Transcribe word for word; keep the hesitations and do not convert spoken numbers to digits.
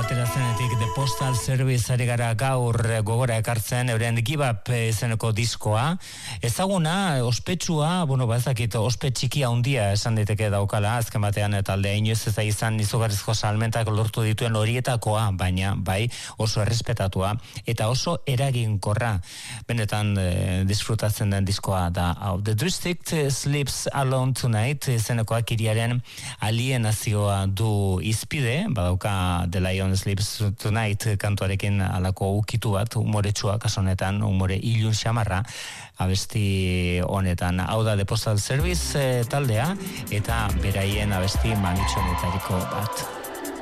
aterazenetik The Postal Service ari gara gaur gogora ekartzen, euren Give Up izeneko diskoa. Ezaguna, ospetsua, bueno, bazakit, ospe txikia handia esan daiteke daukala, azken batean taldea inoiz ez da izan izugarrizko salmentak lortu dituen horietakoa, baina bai oso errespetatua eta oso eraginkorra. Benetan eh, disfrutatzen den diskoa da hau. The District Sleeps Alone Tonight izenekoak hiriaren alienazioa du izpide, badauka The Lion Sleeps Tonight kantuarekin alako ukitu bat, umoretsua kasonetan, umore ilun xamarra, abesti honetan. Hau da The Postal Service eh, taldea, eta beraien abesti manitxonetariko bat.